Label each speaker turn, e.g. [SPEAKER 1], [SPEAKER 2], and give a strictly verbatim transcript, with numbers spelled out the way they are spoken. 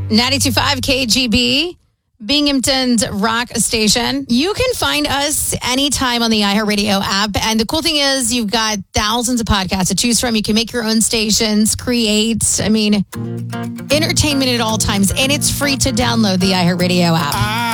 [SPEAKER 1] ninety-two point five K G B, Binghamton's rock station. You can find us anytime on the iHeartRadio app. And the cool thing is you've got thousands of podcasts to choose from. You can make your own stations, create, I mean, entertainment at all times. And it's free to download the iHeartRadio app.